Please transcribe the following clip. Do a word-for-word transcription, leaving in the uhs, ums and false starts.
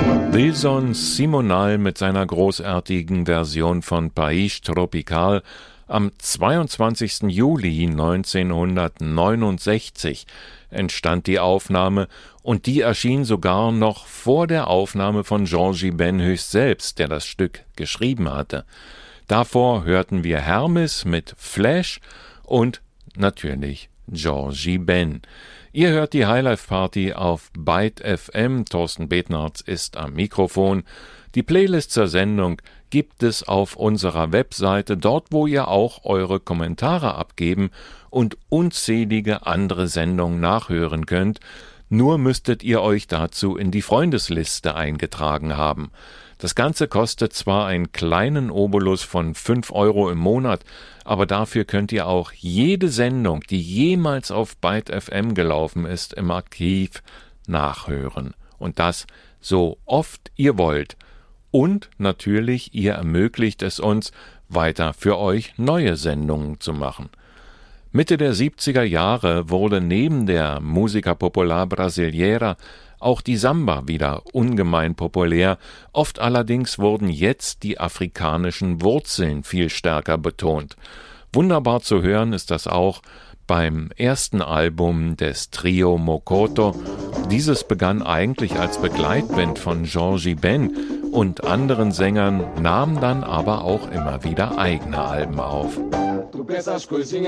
Wilson Simonal mit seiner großartigen Version von País Tropical am zweiundzwanzigsten Juli neunzehnhundertneunundsechzig entstand die Aufnahme und die erschien sogar noch vor der Aufnahme von Georgie Ben höchst selbst, der das Stück geschrieben hatte. Davor hörten wir Hermes mit Flash und natürlich Georgie Ben. Ihr hört die Highlife-Party auf Byte F M. Thorsten Betnarz ist am Mikrofon. Die Playlist zur Sendung gibt es auf unserer Webseite, dort wo ihr auch eure Kommentare abgeben und unzählige andere Sendungen nachhören könnt. Nur müsstet ihr euch dazu in die Freundesliste eingetragen haben. Das Ganze kostet zwar einen kleinen Obolus von fünf Euro im Monat, aber dafür könnt ihr auch jede Sendung, die jemals auf Byte F M gelaufen ist, im Archiv nachhören. Und das so oft ihr wollt. Und natürlich, ihr ermöglicht es uns, weiter für euch neue Sendungen zu machen. Mitte der siebziger Jahre wurde neben der Música Popular Brasileira auch die Samba wieder ungemein populär, oft allerdings wurden jetzt die afrikanischen Wurzeln viel stärker betont. Wunderbar zu hören ist das auch beim ersten Album des Trio Mokoto. Dieses begann eigentlich als Begleitband von Georgie Ben und anderen Sängern, nahm dann aber auch immer wieder eigene Alben auf.